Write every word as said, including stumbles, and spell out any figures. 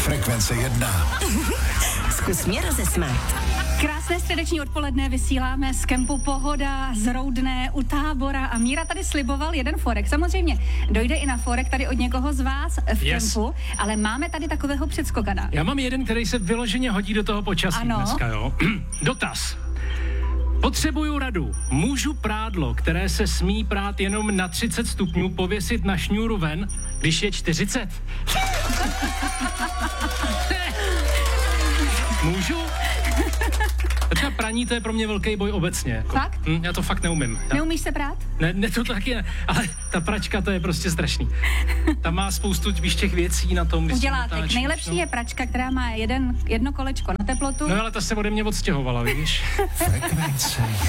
Frekvence jedna. Zkus mě rozesmát. Krásné středeční odpoledne vysíláme z kempu Pohoda, z Roudné, u Tábora a Míra tady sliboval jeden forek. Samozřejmě dojde i na forek tady od někoho z vás v yes. kempu, ale máme tady takového předskokana. Já mám jeden, který se vyloženě hodí do toho počasí ano. dneska, jo. Dotaz. Potřebuju radu. Můžu prádlo, které se smí prát jenom na třicet stupňů, pověsit na šňůru ven, když je čtyřicet? Můžu? Třeba praní, to je pro mě velký boj obecně. Jako. Fakt? Hm, já to fakt neumím. Já... Neumíš se prát? Ne, ne, to taky ne, ale ta pračka, to je prostě strašný. Tam má spoustu víš, těch věcí na tom. Uděláte. Nejlepší no. je pračka, která má jeden, jedno kolečko na teplotu. No ale ta se ode mě odstěhovala, víš? Frekvence